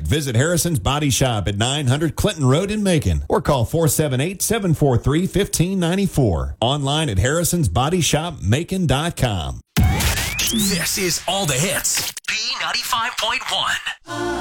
visit Harrison's Body Shop at 900 Clinton Road in Macon or call 478-743-1594. Online at harrisonsbodyshopmacon.com. This is All the Hits. B95.1.